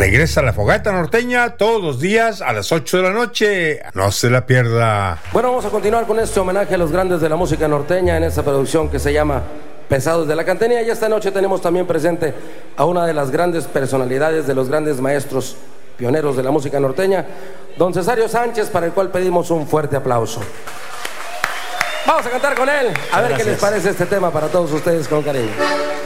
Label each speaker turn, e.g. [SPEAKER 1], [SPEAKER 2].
[SPEAKER 1] Regresa la Fogata Norteña todos los días a las 8 de la noche. No se la pierda.
[SPEAKER 2] Bueno, vamos a continuar con este homenaje a los grandes de la música norteña en esta producción que se llama Pesados de la Cantenía. Y esta noche tenemos también presente a una de las grandes personalidades, de los grandes maestros pioneros de la música norteña, don Cesario Sánchez, para el cual pedimos un fuerte aplauso. Vamos a cantar con él, a ver qué les parece este tema para todos ustedes con cariño.